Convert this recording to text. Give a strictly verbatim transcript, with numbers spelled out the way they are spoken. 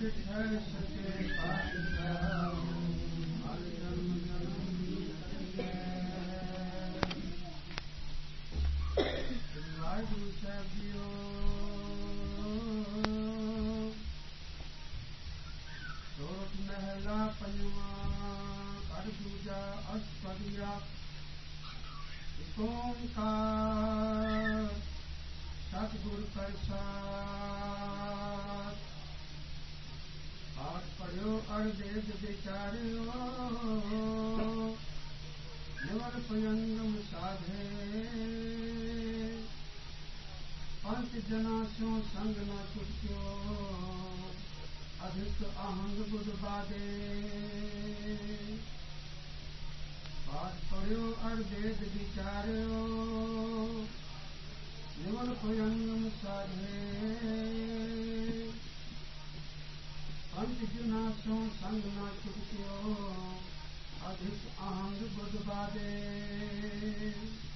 सचे पातशाह हर जन्म जन्म वाहिगुरु साहब जीओ सोरठ महला पंजवा कर दूजा अष्टपदिया एक ओंकार सतगुर प्रसाद पाठ पढ़ियो अर वेद विचारियो निवर पुयंगम साधे पंच जना स्यो संग न छुटक्यो अधिक अहंग बुध बादे पाठ पढ़ियो अर वेद विचारियो निवर पुयंगम साधे पंच जना स्यो संग न छुटक्यो अधिक अहंग बुध बादे